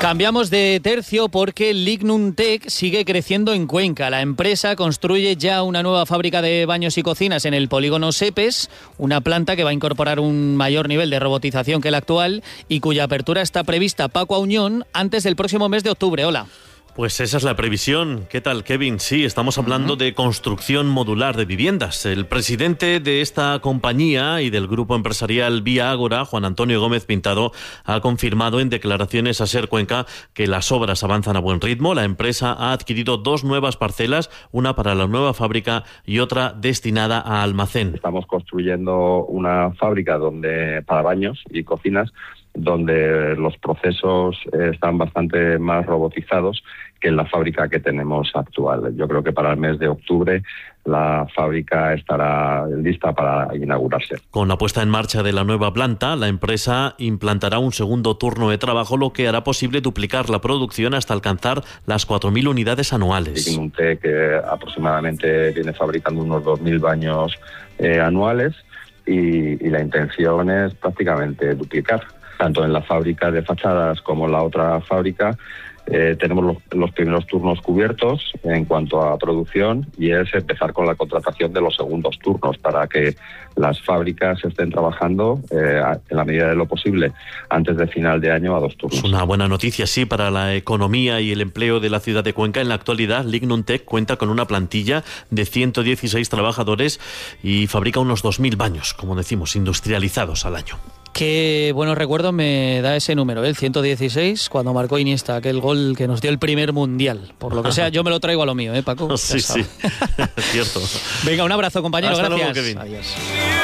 Cambiamos de tercio porque Lignum Tech sigue creciendo en Cuenca. La empresa construye ya una nueva fábrica de baños y cocinas en el polígono Sepes, una planta que va a incorporar un mayor nivel de robotización que el actual y cuya apertura está prevista, Paco Auñón, antes del próximo mes de octubre. Hola. Pues esa es la previsión. ¿Qué tal, Kevin? Sí, estamos hablando de construcción modular de viviendas. El presidente de esta compañía y del grupo empresarial Vía Ágora, Juan Antonio Gómez Pintado, ha confirmado en declaraciones a SER Cuenca que las obras avanzan a buen ritmo. La empresa ha adquirido 2 nuevas parcelas, una para la nueva fábrica y otra destinada a almacén. Estamos construyendo una fábrica para baños y cocinas donde los procesos están bastante más robotizados que en la fábrica que tenemos actual. Yo creo que para el mes de octubre la fábrica estará lista para inaugurarse. Con la puesta en marcha de la nueva planta, la empresa implantará un segundo turno de trabajo, lo que hará posible duplicar la producción hasta alcanzar las 4.000 unidades anuales. Lignum Tech aproximadamente viene fabricando unos 2.000 baños anuales y la intención es prácticamente duplicar. Tanto en la fábrica de fachadas como en la otra fábrica tenemos los primeros turnos cubiertos en cuanto a producción y es empezar con la contratación de los segundos turnos para que las fábricas estén trabajando en la medida de lo posible antes de final de año a 2 turnos. Es una buena noticia, sí, para la economía y el empleo de la ciudad de Cuenca. En la actualidad, Lignum Tech cuenta con una plantilla de 116 trabajadores y fabrica unos 2.000 baños, como decimos, industrializados al año. Qué buenos recuerdos me da ese número, el 116, cuando marcó Iniesta, aquel gol que nos dio el primer mundial. Por lo que sea, yo me lo traigo a lo mío, Paco. Sí, sí, es cierto. Venga, un abrazo, compañero. Hasta gracias. Luego, Kevin. Adiós.